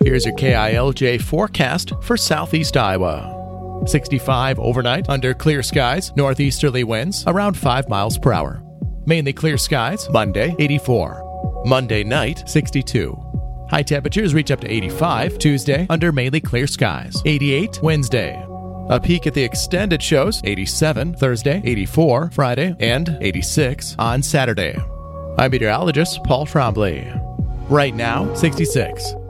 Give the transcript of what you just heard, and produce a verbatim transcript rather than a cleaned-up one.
Here's your K I L J forecast for southeast Iowa. sixty-five overnight under clear skies, northeasterly winds around five miles per hour. Mainly clear skies, Monday, eighty-four. Monday night, sixty-two. High temperatures reach up to eighty-five Tuesday under mainly clear skies, eighty-eight Wednesday. A peak at the extended shows, eighty-seven Thursday, eighty-four Friday, and eighty-six on Saturday. I'm meteorologist Paul Trombley. Right now, sixty-six.